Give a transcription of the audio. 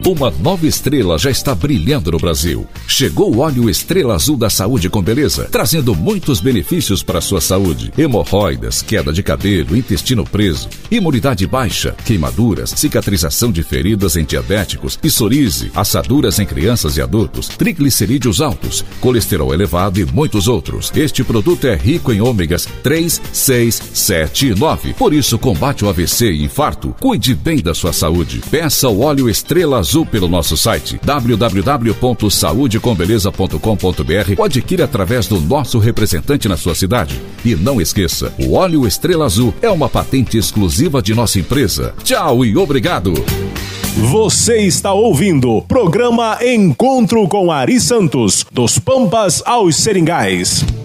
Uma nova estrela já está brilhando no Brasil. Chegou o óleo Estrela Azul da Saúde com Beleza, trazendo muitos benefícios para a sua saúde. Hemorroidas, queda de cabelo, intestino preso, imunidade baixa, queimaduras, cicatrização de feridas em diabéticos, psoríase, assaduras em crianças e adultos, triglicerídeos altos, colesterol elevado e muitos outros. Este produto é rico em ômegas 3, 6, 7 e 9. Por isso, combate o AVC e infarto. Cuide bem da sua saúde. Peça o óleo Estrela Azul pelo nosso site www.saudecombeleza.com.br ou adquira através do nosso representante na sua cidade. E não esqueça, o óleo Estrela Azul é uma patente exclusiva de nossa empresa. Tchau e obrigado! Você está ouvindo o programa Encontro com Ari Santos, dos Pampas aos Seringais.